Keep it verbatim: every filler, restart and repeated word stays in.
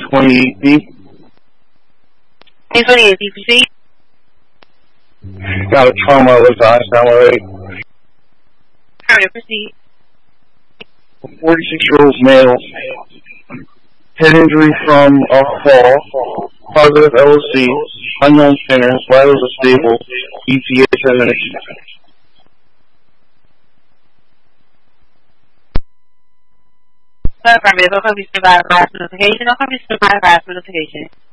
twenty-eight B. ten twenty-eight B, proceed. Got a trauma of his eye, sound right? Alright, proceed. forty-six-year-old male. Head injury from a fall. Positive L O C. Unknown center. Vitals are stable. E T A ten minutes. Affirmative. No company survived fast notification. No company survived fast notification.